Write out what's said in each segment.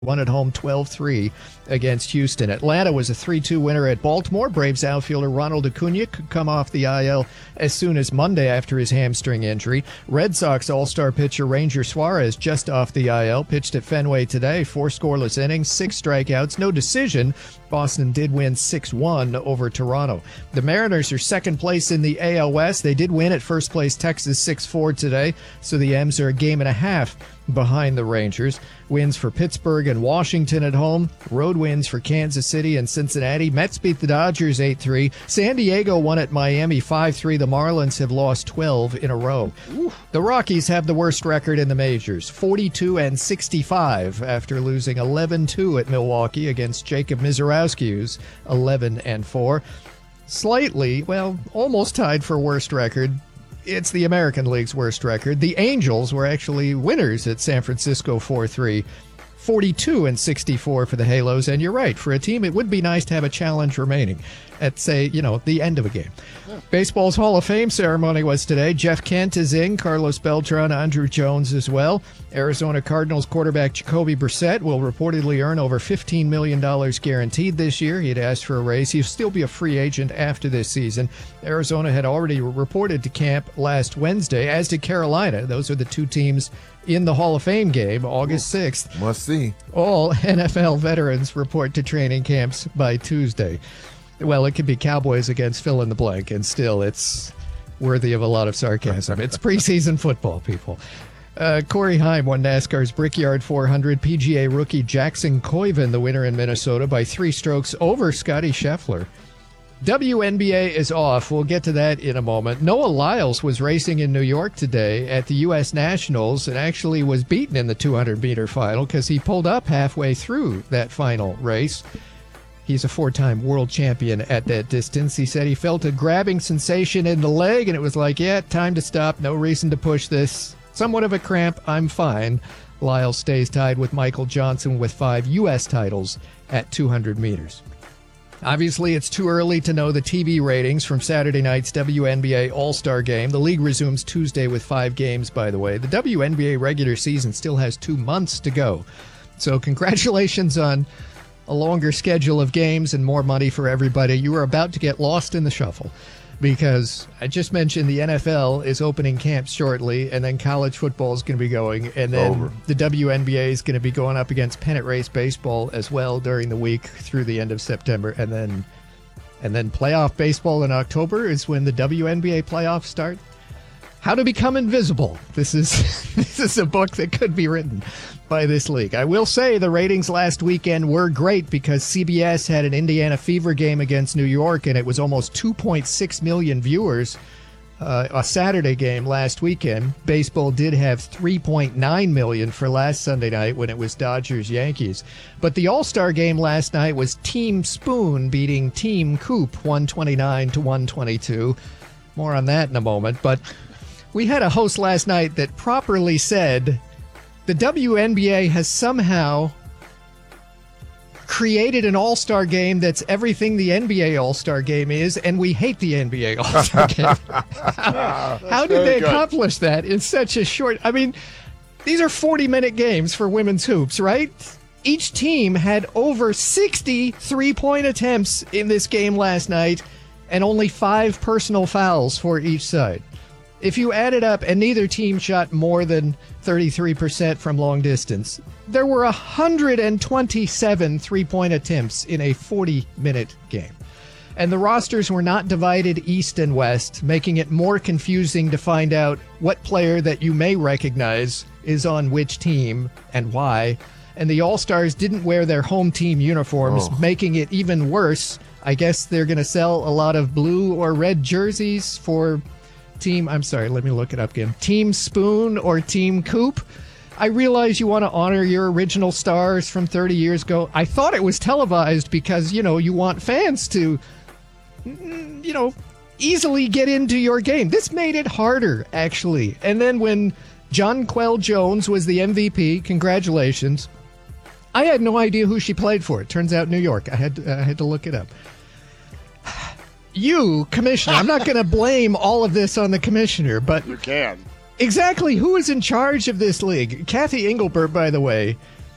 won at home 12-3 against Houston. Atlanta was a 3-2 winner at Baltimore. Braves outfielder Ronald Acuna could come off the IL as soon as Monday after his hamstring injury. Red Sox all-star pitcher Ranger Suarez just off the IL, pitched at Fenway today, 4 scoreless innings, 6 strikeouts, no decision. Boston did win 6-1 over Toronto. The Mariners are second place in the AL West. They did win at first place Texas 6-4 today, so the M's are a game and a half behind the Rangers. Wins for Pittsburgh and Washington at home. Road wins for Kansas City and Cincinnati. Mets beat the Dodgers 8-3. San Diego won at Miami 5-3. The Marlins have lost 12 in a row. The Rockies have the worst record in the majors, 42-65 after losing 11-2 at Milwaukee against Jacob Misiorowski, who's 11-4. Slightly, almost tied for worst record. It's the American League's worst record. The Angels were actually winners at San Francisco 4-3. 42-64 for the Halos. And you're right, for a team, it would be nice to have a challenge remaining at, say, the end of a game. Baseball's Hall of Fame ceremony was today. Jeff Kent is in, Carlos Beltran, Andrew Jones as well. Arizona Cardinals quarterback Jacoby Brissett will reportedly earn over $15 million guaranteed this year. He had asked for a raise. He'll still be a free agent after this season. Arizona had already reported to camp last Wednesday, as did Carolina. Those are the two teams in the Hall of Fame game, August 6th. Must see. All NFL veterans report to training camps by Tuesday. Well, it could be Cowboys against fill in the blank, and still it's worthy of a lot of sarcasm. It's preseason football, people. Corey Heim won NASCAR's Brickyard 400. PGA rookie Jackson Koiven, the winner in Minnesota, by 3 strokes over Scotty Scheffler. WNBA is off. We'll get to that in a moment. Noah Lyles was racing in New York today at the U.S. Nationals and actually was beaten in the 200-meter final because he pulled up halfway through that final race. He's a 4-time world champion at that distance. He said he felt a grabbing sensation in the leg, and it was like, time to stop. No reason to push this. Somewhat of a cramp. I'm fine. Lyles stays tied with Michael Johnson with 5 U.S. titles at 200 meters. Obviously, it's too early to know the TV ratings from Saturday night's WNBA All-Star Game. The league resumes Tuesday with 5 games, by the way. The WNBA regular season still has 2 months to go. So congratulations on a longer schedule of games and more money for everybody. You are about to get lost in the shuffle because I just mentioned the NFL is opening camps shortly, and then college football is going to be going, and then the WNBA is going to be going up against pennant race baseball as well during the week through the end of September, and then playoff baseball in October is when the WNBA playoffs start. How to Become Invisible. This is a book that could be written by this league. I will say the ratings last weekend were great because CBS had an Indiana Fever game against New York, and it was almost 2.6 million viewers, a Saturday game last weekend. Baseball did have 3.9 million for last Sunday night when it was Dodgers-Yankees. But the All-Star game last night was Team Spoon beating Team Coop 129-122. More on that in a moment. But we had a host last night that properly said the WNBA has somehow created an all-star game that's everything the NBA all-star game is, and we hate the NBA all-star game. How did they accomplish that in such a short... I mean, these are 40-minute games for women's hoops, right? Each team had over 60 three-point attempts in this game last night, and only 5 personal fouls for each side. If you add it up, and neither team shot more than 33% from long distance, there were 127 three-point attempts in a 40-minute game. And the rosters were not divided east and west, making it more confusing to find out what player that you may recognize is on which team and why. And the All-Stars didn't wear their home team uniforms, making it even worse. I guess they're going to sell a lot of blue or red jerseys for Team Spoon or Team Coop. I realize you want to honor your original stars from 30 years ago. I thought it was televised because, you want fans to, easily get into your game. This made it harder, actually. And then when Jonquel Jones was the MVP, congratulations, I had no idea who she played for. It turns out New York. I had to look it up. You, commissioner, I'm not going to blame all of this on the commissioner, but... You can. Exactly. Who is in charge of this league? Kathy Engelbert, by the way,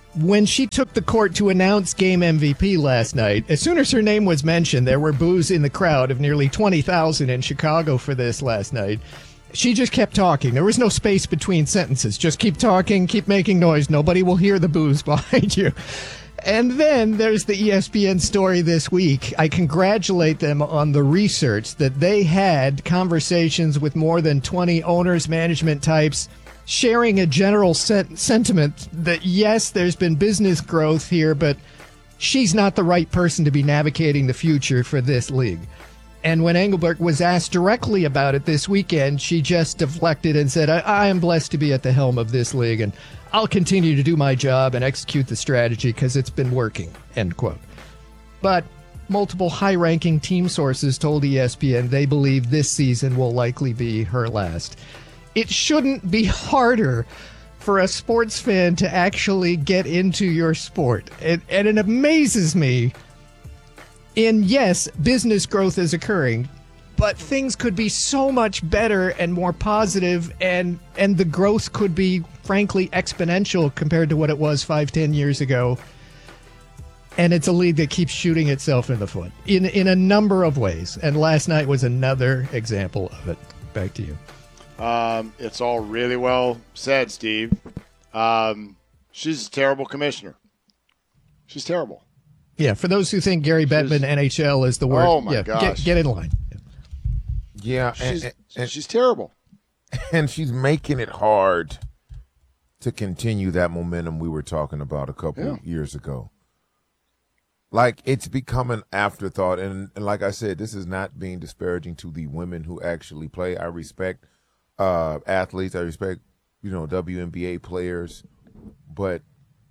when she took the court to announce game MVP last night, as soon as her name was mentioned, there were boos in the crowd of nearly 20,000 in Chicago for this last night. She just kept talking. There was no space between sentences. Just keep talking, keep making noise. Nobody will hear the boos behind you. And then there's the ESPN story this week. I congratulate them on the research that they had conversations with more than 20 owners, management types, sharing a general sentiment that, yes, there's been business growth here, but she's not the right person to be navigating the future for this league. And when Engelbert was asked directly about it this weekend, she just deflected and said, I am blessed to be at the helm of this league, and I'll continue to do my job and execute the strategy because it's been working, end quote. But multiple high-ranking team sources told ESPN they believe this season will likely be her last. It shouldn't be harder for a sports fan to actually get into your sport. And it amazes me. Yes, business growth is occurring, but things could be so much better and more positive, and the growth could be, frankly, exponential compared to what it was 5-10 years ago. And it's a league that keeps shooting itself in the foot in a number of ways. And last night was another example of it. Back to you. It's all really well said, Steve. She's a terrible commissioner. She's terrible. Yeah, for those who think Gary Bettman, NHL is the word. Oh, my gosh. Get in line. Yeah, and she's terrible. And she's making it hard to continue that momentum we were talking about a couple years ago. Like, it's become an afterthought. And like I said, this is not being disparaging to the women who actually play. I respect athletes. I respect, WNBA players. But,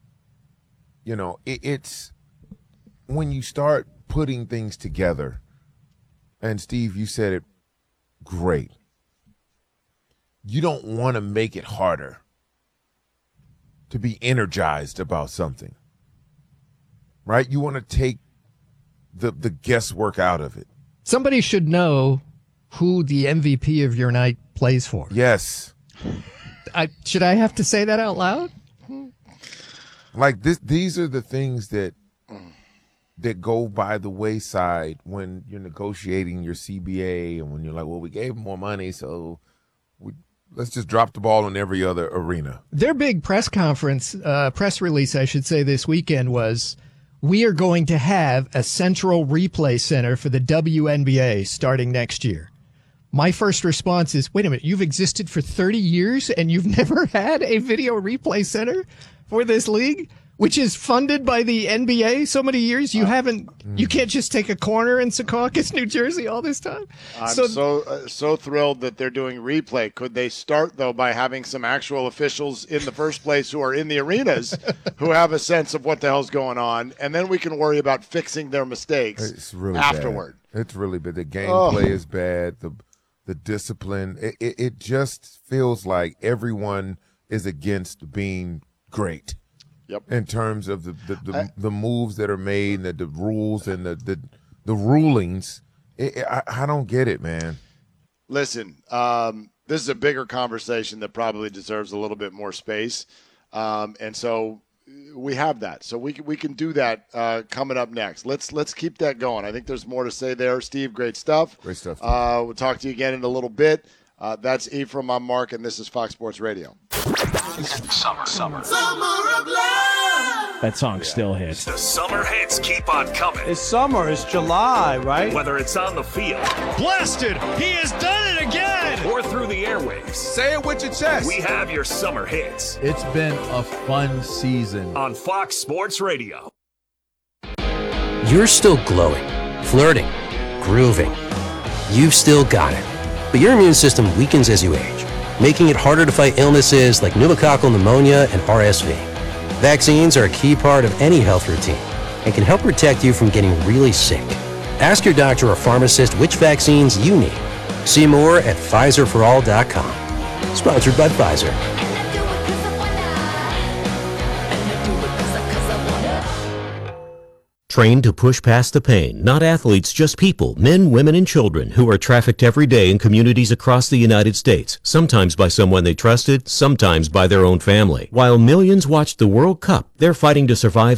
it's when you start putting things together, and Steve, you said it great. You don't want to make it harder to be energized about something, right? You want to take the guesswork out of it. Somebody should know who the MVP of your night plays for. Yes. Should I have to say that out loud? Like these are the things that go by the wayside when you're negotiating your CBA, and when you're like, well, we gave them more money, so let's just drop the ball in every other arena. Their big press release, I should say, this weekend was, we are going to have a central replay center for the WNBA starting next year. My first response is, wait a minute, you've existed for 30 years and you've never had a video replay center for this league, which is funded by the NBA so many years? You can't just take a corner in Secaucus, New Jersey all this time? I'm so thrilled that they're doing replay. Could they start, though, by having some actual officials in the first place who are in the arenas who have a sense of what the hell's going on, and then we can worry about fixing their mistakes afterward. Bad. It's really bad. The gameplay is bad. The discipline. It just feels like everyone is against being great. Yep. In terms of the moves that are made, the rules and the rulings, I don't get it, man. Listen, this is a bigger conversation that probably deserves a little bit more space, and so we have that. So we can do that coming up next. Let's keep that going. I think there's more to say there, Steve. Great stuff. Great stuff. We'll talk to you again in a little bit. That's Ephraim. I'm Mark, and this is Fox Sports Radio. Summer of love. That song still hits. The summer hits keep on coming. It's summer. It's July, right? Whether it's on the field. Blasted! He has done it again! Or through the airwaves. Say it with your chest. We have your summer hits. It's been a fun season. On Fox Sports Radio. You're still glowing, flirting, grooving. You've still got it. But your immune system weakens as you age, making it harder to fight illnesses like pneumococcal pneumonia and RSV. Vaccines are a key part of any health routine and can help protect you from getting really sick. Ask your doctor or pharmacist which vaccines you need. See more at PfizerForAll.com. Sponsored by Pfizer. Trained to push past the pain, not athletes, just people, men, women, and children who are trafficked every day in communities across the United States, sometimes by someone they trusted, sometimes by their own family. While millions watched the World Cup, they're fighting to survive